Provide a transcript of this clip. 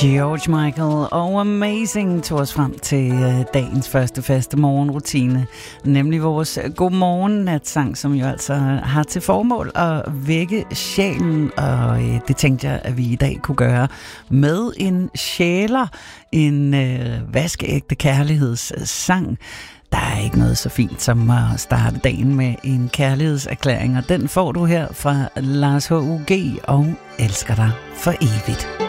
George Michael og Amazing tog os frem til dagens første faste morgenrutine, nemlig vores godmorgen-natsang, som jo altså har til formål at vække sjælen, og det tænkte jeg, at vi i dag kunne gøre med en sjæler, en vaskeægte kærlighedssang. Der er ikke noget så fint som at starte dagen med en kærlighedserklæring, og den får du her fra Lars H.U.G. og Elsker dig for evigt.